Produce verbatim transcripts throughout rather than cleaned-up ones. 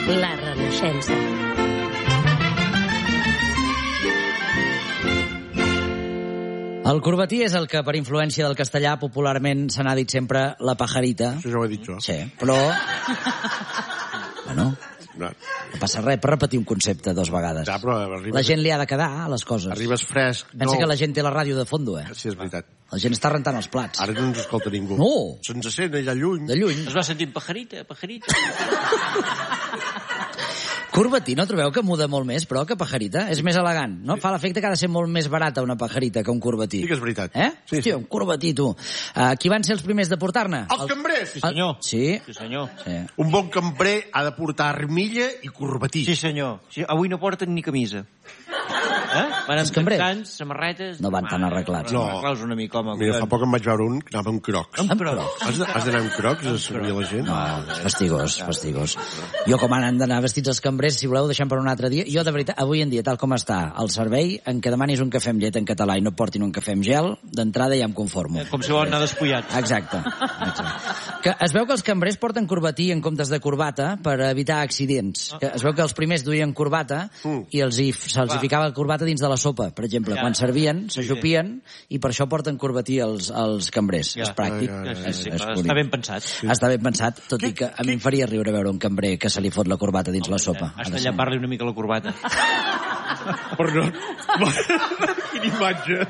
La Renaixença. El corbatí és el que, per influència del castellà, popularment se n'ha dit sempre la pajarita. Això ja ho he dit jo. Sí, però... Bueno, No. no passa res per repetir un concepte dos vegades. Ja, però arribes, La gent li ha de quedar a les coses. arribes fresc. Pensa no. que la gent té la ràdio de fondo, eh? Sí, és veritat. La gent està rentant els plats. Ara no ens escolta ningú. No. Se'ns sent allà lluny. De lluny. Es va sentint pajarita, pajarita. Corbatí, no trobeu que muda molt més, però, que pajarita? És més elegant, no? Fa l'efecte que ha de ser molt més barata una pajarita que un corbatí. Sí que és veritat. Eh? Sí, Hòstia, sí. un corbatí, tu. Uh, qui van ser els primers de portar-ne? Els cambrers! Sí, senyor. Sí? Sí, senyor. Sí. Un bon cambrer ha de portar armilla i corbatí. Sí, senyor. Sí, avui no porten ni camisa. Eh? Van Els amb cambrers? texans, samarretes... No van tan arreglats. No. Arreglaus una mica, home. Mira, fa collons. poc em vaig veure un que anava amb crocs. Amb crocs. Has de- has d'anar amb crocs a servir a la gent? No, fastigós, fastigós. Jo, com han d'anar vestits els cambrers, si voleu, deixem per un altre dia. Jo, de veritat, avui en dia, tal com està el servei, en què demanis un cafè amb llet en català i no et portin un cafè amb gel, d'entrada ja em conformo. Com si volen anar despullats. Exacte. Exacte. Que es veu que els cambrers porten corbatí en comptes de corbata per evitar accidents. Que es veu que els primers duien corbata i els hi, se'ls hi ficava el corbata dins de la sopa, per exemple. Ja. Quan servien, s'ajupien i per això porten corbatí els, els cambrers. Ja. És pràctic. Ja, ja, ja, Sí, sí, és, és clar, bonic. està ben pensat. Està ben pensat, tot i que a mi em faria riure veure un cambrer que se li fot la corbata dins la sopa. Ha de Hasta ser- allà parli una mica la corbata. Però no... Quina imatge.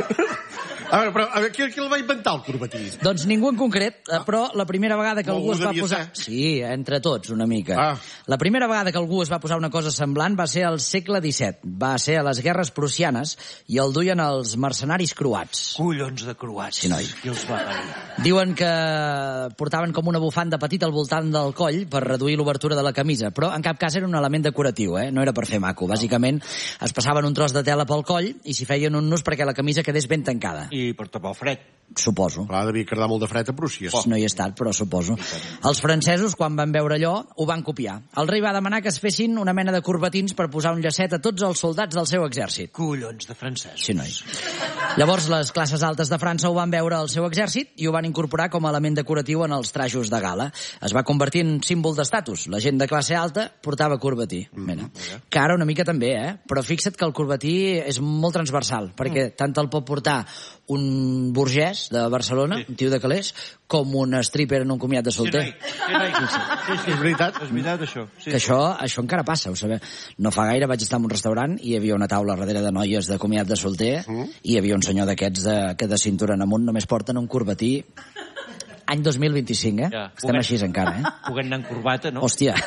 A veure, però a veure, qui, qui el va inventar, el corbatí? Doncs ningú en concret, eh, però la primera vegada que algú Algú es va devia posar... ser. Sí, entre tots, una mica. Ah. La primera vegada que algú es va posar una cosa semblant va ser al segle disset. Va ser a les guerres prussianes i el duien els mercenaris croats. Collons de croats. Sí, noi. Qui els va parir? Diuen que portaven com una bufanda petita al voltant del coll per reduir l'obertura de la camisa, però en cap cas era un element decoratiu, eh? No era per fer maco. Bàsicament es passaven un tros de tela pel coll i s'hi feien un nus perquè la camisa quedés ben tancada. I per tapar el fred. Suposo. Clar, devia quedar molt de fred a Prússia. No hi he estat, però suposo. Els francesos, quan van veure allò, ho van copiar. El rei va demanar que es fessin una mena de corbatins per posar un llacet a tots els soldats del seu exèrcit. Collons de francès. Sí, nois. Llavors, les classes altes de França ho van veure al seu exèrcit i ho van incorporar com a element decoratiu en els trajos de gala. Es va convertir en símbol d'estatus. La gent de classe alta portava corbatí. Mira. Que ara una mica també, eh? Però fixa't que el corbatí és molt transversal, perquè tant el pot portar un burgès de Barcelona, un tio de calés, com un stripper en un comiat de solter. Sí, noi. Sí, noi. Sí, sí. És veritat? És veritat, això. Sí. Que això, això encara passa, ho sabeu. No fa gaire vaig estar en un restaurant i hi havia una taula darrere de noies de comiat de solter mm. i hi havia un senyor d'aquests de, que de cintura en amunt només porten un corbatí. Any dos mil vint-i-cinc, eh? Ja. Estem Puguem- així encara, eh? Puguem anar en corbata, no? Hòstia.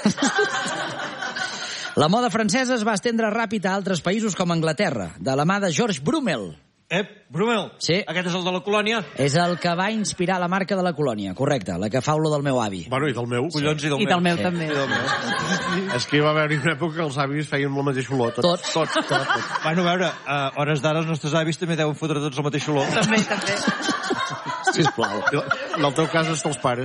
La moda francesa es va estendre ràpid a altres països com Anglaterra, de la mà de George Brummel. Eh, Brumel, Sí. aquest és el de la colònia? És el que va inspirar la marca de la colònia, correcte, la que fa olor del meu avi. Bueno, i del meu. Collons i del I del meu Sí. també. I del meu. És que hi va haver una època que els avis feien la mateixa olor. Tots. Tots. Tots. tots. Bueno, a veure, a hores d'ara els nostres avis també deuen fotre tots el mateix olor. També, també. Sisplau. En el teu cas és dels pares.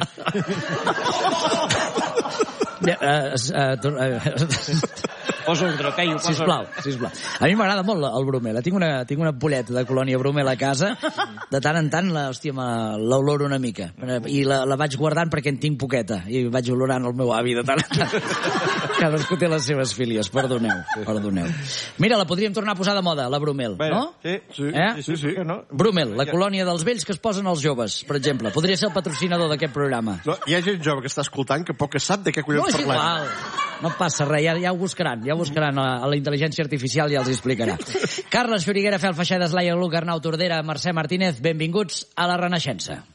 Eh, eh, eh, tor- eh, Posa un drapeio, posa... Sisplau, sisplau. A mi m'agrada molt el Brumel. Tinc una, tinc una polleta de colònia Brumel a casa. De tant en tant, la, hòstia, me- l'oloro una mica. I la, la vaig guardant perquè en tinc poqueta. I vaig olorant el meu avi de tant en tant. Cadascú té les seves filies. Perdoneu, perdoneu. Mira, la podríem tornar a posar de moda, la Brumel, Bé, no? Sí, Sí, Eh? sí, sí. per què no? Brumel, la colònia dels vells que es posen els joves, per exemple. Podria ser el patrocinador d'aquest programa. No, hi ha gent jove que està escoltant que poc es sap de què No, collons és parlem. igual. No passa res, ja, ja ho buscaran, ja ho buscaran a, a la intel·ligència artificial, ja els explicarà. Carles Xuriguera, Fel Feixedes, Laia Luc, Arnau Tordera, Mercè Martínez, benvinguts a la Renaixença.